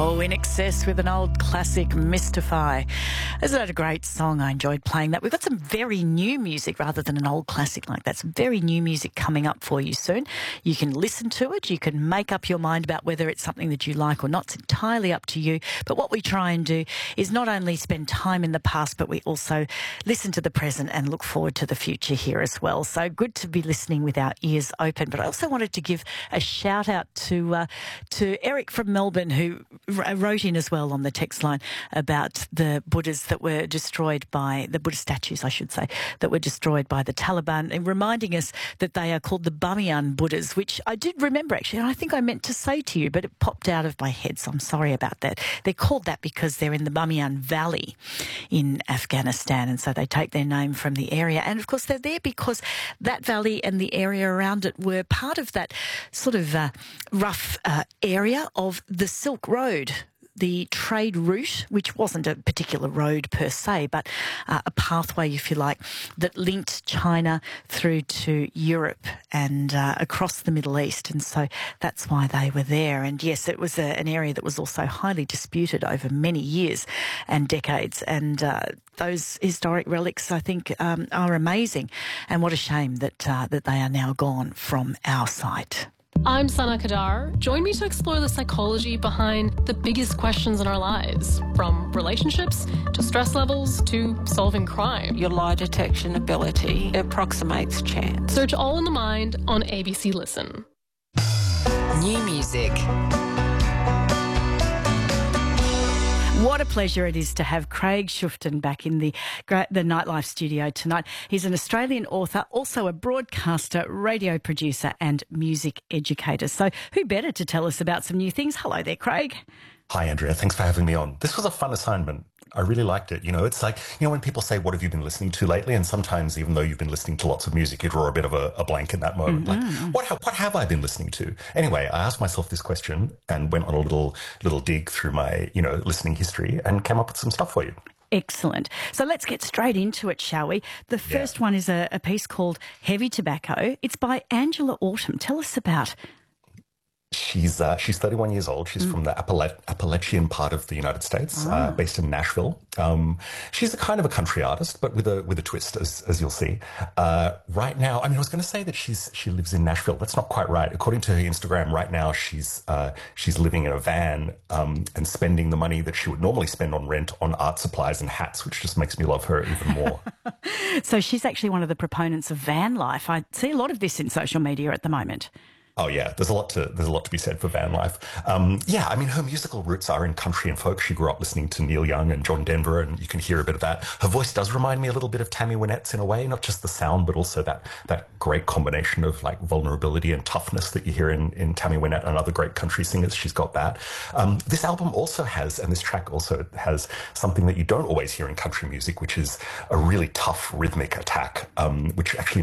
Oh, In Excess with an old classic, Mystify. Isn't that a great song? I enjoyed playing that. We've got some very new music rather than an old classic like that. Some very new music coming up for you soon. You can listen to it. You can make up your mind about whether it's something that you like or not. It's entirely up to you. But what we try and do is not only spend time in the past, but we also listen to the present and look forward to the future here as well. So good to be listening with our ears open. But I also wanted to give a shout out to Eric from Melbourne, who wrote in as well on the text line about the Buddhas that were destroyed by, the Buddha statues, I should say, that were destroyed by the Taliban, and reminding us that they are called the Bamiyan Buddhas, which I did remember actually, and I think I meant to say to you, but it popped out of my head, so I'm sorry about that. They're called that because they're in the Bamiyan Valley in Afghanistan, and so they take their name from the area. And of course they're there because that valley and the area around it were part of that sort of rough area of the Silk Road, the trade route, which wasn't a particular road per se, but a pathway, if you like, that linked China through to Europe and across the Middle East. And so that's why they were there. And yes, it was an area that was also highly disputed over many years and decades. And those historic relics, I think, are amazing. And what a shame that they are now gone from our sight. I'm Sana Kadar. Join me to explore the psychology behind the biggest questions in our lives, from relationships to stress levels to solving crime. Your lie detection ability approximates chance. Search All in the Mind on ABC Listen. New music. What a pleasure it is to have Craig Schuften back in the Nightlife studio tonight. He's an Australian author, also a broadcaster, radio producer and music educator. So who better to tell us about some new things? Hello there, Craig. Hi, Andrea. Thanks for having me on. This was a fun assignment. I really liked it. You know, it's like, you know, when people say, what have you been listening to lately? And sometimes, even though you've been listening to lots of music, you draw a bit of a blank in that moment. Mm-hmm. Like, what have I been listening to? Anyway, I asked myself this question and went on a little dig through my, listening history and came up with some stuff for you. Excellent. So let's get straight into it, shall we? The first one is a piece called Heavy Tobacco. It's by Angela Autumn. Tell us about. She's 31 years old. She's from the Appalachian part of the United States, based in Nashville. She's a kind of a country artist, but with a twist, as you'll see. Right now, I was going to say that she lives in Nashville. That's not quite right. According to her Instagram, right now she's living in a van and spending the money that she would normally spend on rent on art supplies and hats, which just makes me love her even more. So she's actually one of the proponents of van life. I see a lot of this in social media at the moment. Oh yeah, there's a lot to be said for van life. Her musical roots are in country and folk. She grew up listening to Neil Young and John Denver, and you can hear a bit of that. Her voice does remind me a little bit of Tammy Wynette's in a way, not just the sound, but also that great combination of like vulnerability and toughness that you hear in Tammy Wynette and other great country singers. She's got that. This album also has, and this track also has, something that you don't always hear in country music, which is a really tough rhythmic attack, which actually